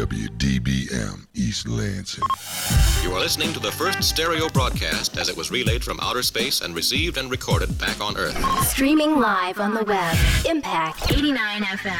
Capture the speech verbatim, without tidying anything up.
W D B M, East Lansing. You are listening to the first stereo broadcast as it was relayed from outer space and received and recorded back on Earth. Streaming live on the web. Impact eighty-nine F M.